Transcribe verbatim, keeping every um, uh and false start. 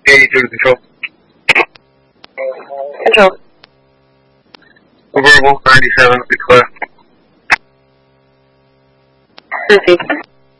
eighty-two control. Control. Verbal ninety-seven, be clear. Received.